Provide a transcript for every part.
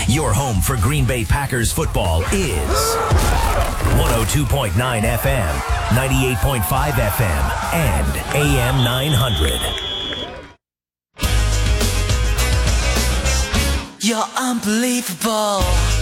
Your home for Green Bay Packers football is 102.9 FM, 98.5 FM, and AM 900. You're unbelievable.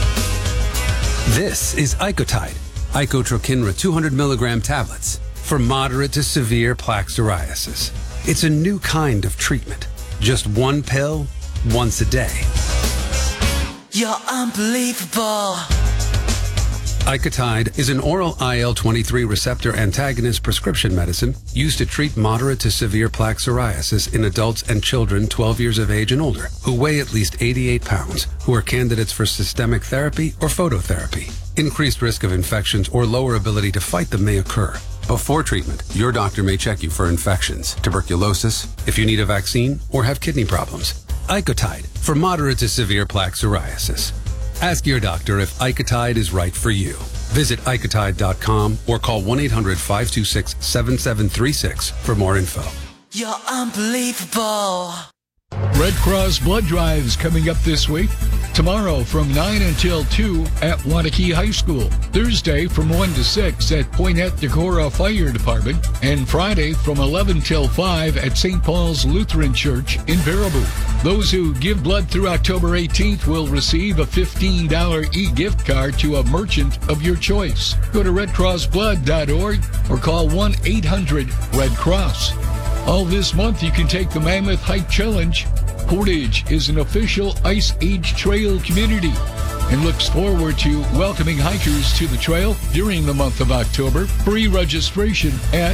This is Icotide, Icotrokinra 200 milligram tablets for moderate to severe plaque psoriasis. It's a new kind of treatment. Just one pill, once a day. You're unbelievable. Icotide is an oral IL-23 receptor antagonist prescription medicine used to treat moderate to severe plaque psoriasis in adults and children 12 years of age and older who weigh at least 88 pounds, who are candidates for systemic therapy or phototherapy. Increased risk of infections or lower ability to fight them may occur. Before treatment, your doctor may check you for infections, tuberculosis, if you need a vaccine, or have kidney problems. Icotide for moderate to severe plaque psoriasis. Ask your doctor if Icotide is right for you. Visit Icotide.com or call 1-800-526-7736 for more info. You're unbelievable. Red Cross blood drives coming up this week. Tomorrow from 9 until 2 at Waunakee High School. Thursday from 1 to 6 at Poinette Decorah Fire Department. And Friday from 11 till 5 at St. Paul's Lutheran Church in Baraboo. Those who give blood through October 18th will receive a $15 e-gift card to a merchant of your choice. Go to redcrossblood.org or call 1-800-RED-CROSS. All this month you can take the Mammoth Hike Challenge. Portage is an official Ice Age Trail community and looks forward to welcoming hikers to the trail during the month of October. Free registration at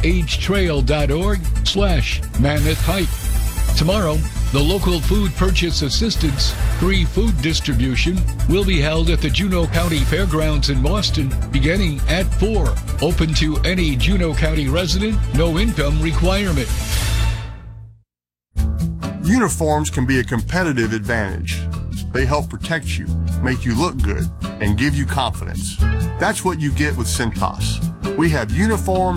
iceagetrail.org/Mammoth Hike. Tomorrow, the local food purchase assistance free food distribution will be held at the Juneau County Fairgrounds in Boston beginning at 4. Open to any Juneau County resident, no income requirement. Uniforms can be a competitive advantage. They help protect you, make you look good, and give you confidence. That's what you get with Cintas. We have uniforms